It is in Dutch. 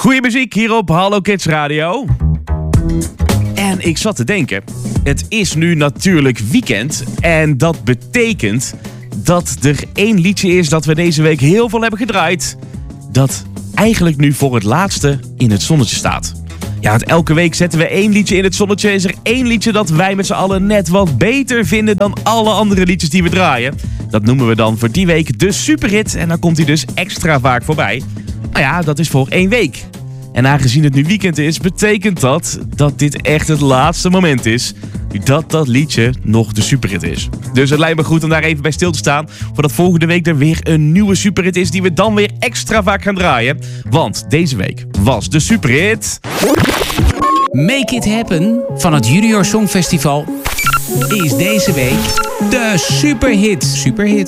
Goeie muziek hier op Hallo Kids Radio. En ik zat te denken, het is nu natuurlijk weekend en dat betekent dat er één liedje is dat we deze week heel veel hebben gedraaid, dat eigenlijk nu voor het laatste in het zonnetje staat. Ja, want elke week zetten we één liedje in het zonnetje. Is er één liedje dat wij met z'n allen net wat beter vinden dan alle andere liedjes die we draaien. Dat noemen we dan voor die week de superhit en dan komt hij dus extra vaak voorbij. Nou ja, dat is voor 1 week. En aangezien het nu weekend is, betekent dat dit echt het laatste moment is dat liedje nog de superhit is. Dus het lijkt me goed om daar even bij stil te staan, voordat volgende week er weer een nieuwe superhit is die we dan weer extra vaak gaan draaien. Want deze week was de superhit Make It Happen van het Junior Songfestival is deze week de superhit.